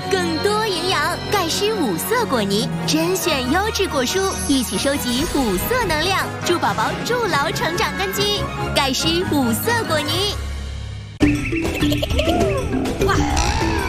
更多营养。钙湿5色果泥，甄选优质果蔬，一起收集5色能量，助宝宝筑牢成长根基。钙湿5色果泥。